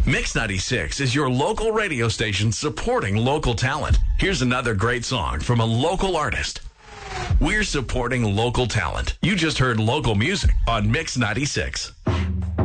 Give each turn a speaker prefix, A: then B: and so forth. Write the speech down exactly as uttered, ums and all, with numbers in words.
A: Mix ninety-six is your local radio station supporting local talent. Here's another great song from a local artist. We're supporting local talent. You just heard local music on Mix ninety-six.